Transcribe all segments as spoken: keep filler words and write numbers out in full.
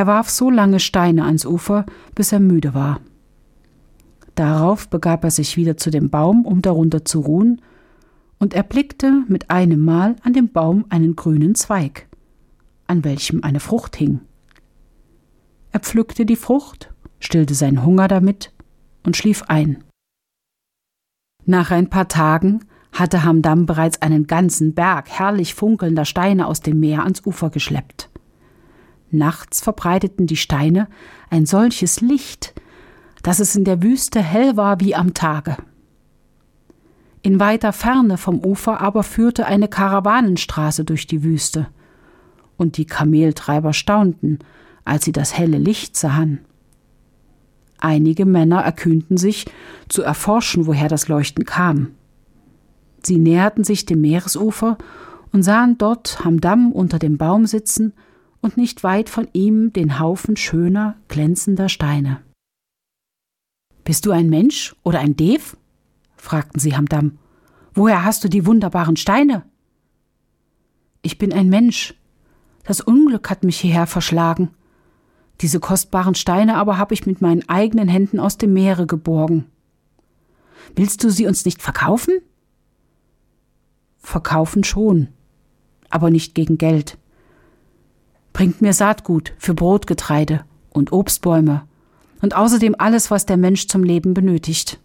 Er warf so lange Steine ans Ufer, bis er müde war. Darauf begab er sich wieder zu dem Baum, um darunter zu ruhen, und erblickte mit einem Mal an dem Baum einen grünen Zweig, an welchem eine Frucht hing. Er pflückte die Frucht, stillte seinen Hunger damit und schlief ein. Nach ein paar Tagen hatte Hamdam bereits einen ganzen Berg herrlich funkelnder Steine aus dem Meer ans Ufer geschleppt. Nachts verbreiteten die Steine ein solches Licht, dass es in der Wüste hell war wie am Tage. In weiter Ferne vom Ufer aber führte eine Karawanenstraße durch die Wüste, und die Kameltreiber staunten, als sie das helle Licht sahen. Einige Männer erkühnten sich, zu erforschen, woher das Leuchten kam. Sie näherten sich dem Meeresufer und sahen dort Hamdam unter dem Baum sitzen und nicht weit von ihm den Haufen schöner, glänzender Steine. »Bist du ein Mensch oder ein Dev?« fragten sie Hamdam. »Woher hast du die wunderbaren Steine?« »Ich bin ein Mensch. Das Unglück hat mich hierher verschlagen. Diese kostbaren Steine aber habe ich mit meinen eigenen Händen aus dem Meere geborgen. Willst du sie uns nicht verkaufen?« »Verkaufen schon, aber nicht gegen Geld. Bringt mir Saatgut für Brotgetreide und Obstbäume und außerdem alles, was der Mensch zum Leben benötigt.«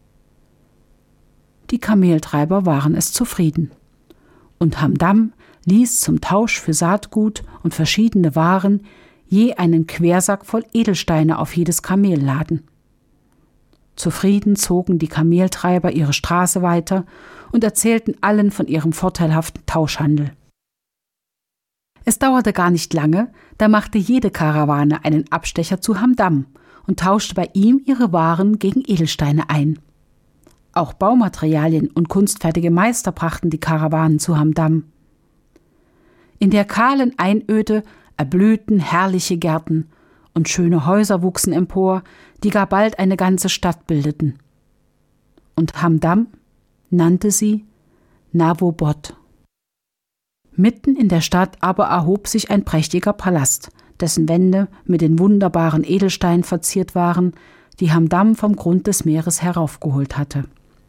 Die Kameltreiber waren es zufrieden, und Hamdam ließ zum Tausch für Saatgut und verschiedene Waren je einen Quersack voll Edelsteine auf jedes Kamel laden. Zufrieden zogen die Kameltreiber ihre Straße weiter und erzählten allen von ihrem vorteilhaften Tauschhandel. Es dauerte gar nicht lange, da machte jede Karawane einen Abstecher zu Hamdam und tauschte bei ihm ihre Waren gegen Edelsteine ein. Auch Baumaterialien und kunstfertige Meister brachten die Karawanen zu Hamdam. In der kahlen Einöde erblühten herrliche Gärten und schöne Häuser wuchsen empor, die gar bald eine ganze Stadt bildeten. Und Hamdam nannte sie Navobod. Mitten in der Stadt aber erhob sich ein prächtiger Palast, dessen Wände mit den wunderbaren Edelsteinen verziert waren, die Hamdam vom Grund des Meeres heraufgeholt hatte.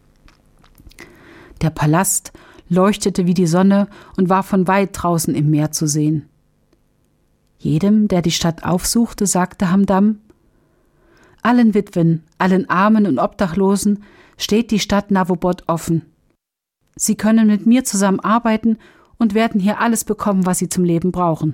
Der Palast leuchtete wie die Sonne und war von weit draußen im Meer zu sehen. Jedem, der die Stadt aufsuchte, sagte Hamdam: »Allen Witwen, allen Armen und Obdachlosen steht die Stadt Navobod offen. Sie können mit mir zusammen arbeiten und werden hier alles bekommen, was sie zum Leben brauchen.«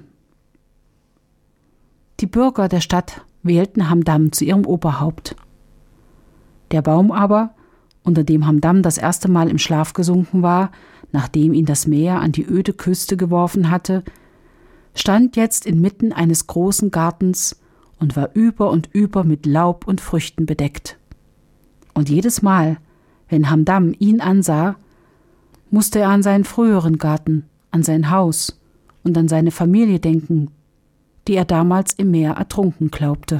Die Bürger der Stadt wählten Hamdam zu ihrem Oberhaupt. Der Baum aber, unter dem Hamdam das erste Mal im Schlaf gesunken war, nachdem ihn das Meer an die öde Küste geworfen hatte, stand jetzt inmitten eines großen Gartens und war über und über mit Laub und Früchten bedeckt. Und jedes Mal, wenn Hamdam ihn ansah, musste er an seinen früheren Garten, an sein Haus und an seine Familie denken, die er damals im Meer ertrunken glaubte.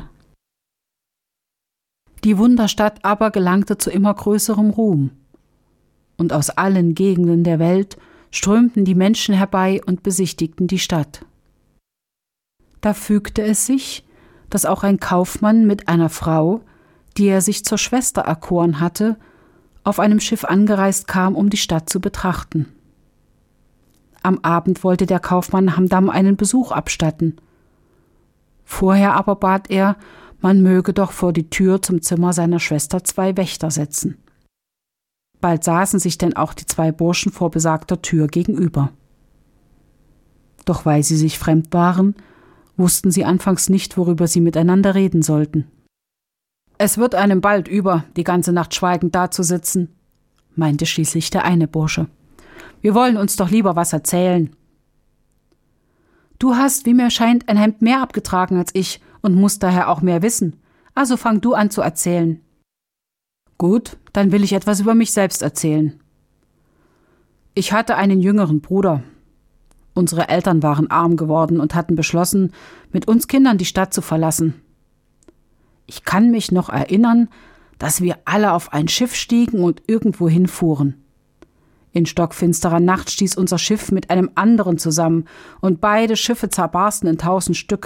Die Wunderstadt aber gelangte zu immer größerem Ruhm, und aus allen Gegenden der Welt strömten die Menschen herbei und besichtigten die Stadt. Da fügte es sich, dass auch ein Kaufmann mit einer Frau, die er sich zur Schwester erkoren hatte, auf einem Schiff angereist kam, um die Stadt zu betrachten. Am Abend wollte der Kaufmann Hamdam einen Besuch abstatten. Vorher aber bat er, man möge doch vor die Tür zum Zimmer seiner Schwester zwei Wächter setzen. Bald saßen sich denn auch die zwei Burschen vor besagter Tür gegenüber. Doch weil sie sich fremd waren, wussten sie anfangs nicht, worüber sie miteinander reden sollten. »Es wird einem bald über, die ganze Nacht schweigend dazusitzen«, meinte schließlich der eine Bursche. »Wir wollen uns doch lieber was erzählen.« »Du hast, wie mir scheint, ein Hemd mehr abgetragen als ich und musst daher auch mehr wissen. Also fang du an zu erzählen.« »Gut, dann will ich etwas über mich selbst erzählen. Ich hatte einen jüngeren Bruder. Unsere Eltern waren arm geworden und hatten beschlossen, mit uns Kindern die Stadt zu verlassen. Ich kann mich noch erinnern, dass wir alle auf ein Schiff stiegen und irgendwo hinfuhren. In stockfinsterer Nacht stieß unser Schiff mit einem anderen zusammen und beide Schiffe zerbarsten in tausend Stücke.